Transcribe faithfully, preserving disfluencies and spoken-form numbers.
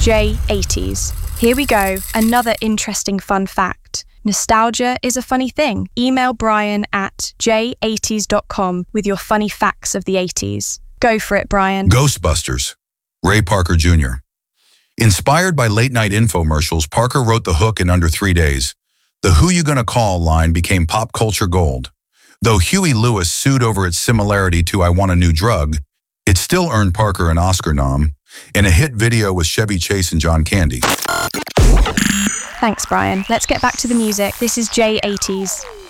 J eighties. Here we go, another interesting fun fact. Nostalgia is a funny thing. Email Brian at j eighties dot com with your funny facts of the eighties. Go for it, Brian. Ghostbusters. Ray Parker Junior Inspired by late-night infomercials, Parker wrote the hook in under three days. The "Who You Gonna Call" line became pop culture gold. Though Huey Lewis sued over its similarity to "I Want a New Drug," it still earned Parker an Oscar nom in a hit video with Chevy Chase and John Candy. Thanks, Brian. Let's get back to the music. This is J eighties.